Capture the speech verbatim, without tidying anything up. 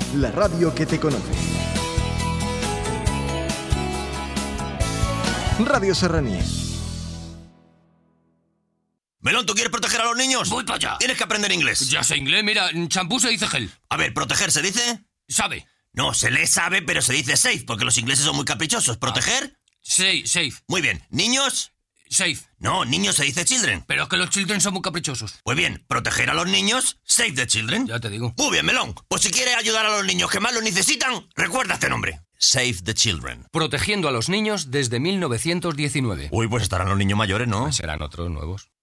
la radio que te conoce. Radio Serranía. Melón, ¿tú quieres proteger a los niños? Voy para allá. Tienes que aprender inglés. Ya sé inglés, mira, en champú se dice gel. A ver, ¿proteger se dice? Sabe. No, se lee sabe, pero se dice safe, porque los ingleses son muy caprichosos. ¿Proteger? Safe, safe. Muy bien. ¿Niños? Safe. No, niños se dice children. Pero es que los children son muy caprichosos. Pues bien, proteger a los niños, save the children. Ya te digo. Muy bien, Melón. Pues si quieres ayudar a los niños que más lo necesitan, recuerda este nombre. Save the children. Protegiendo a los niños desde mil novecientos diecinueve. Uy, pues estarán los niños mayores, ¿no? Serán otros nuevos.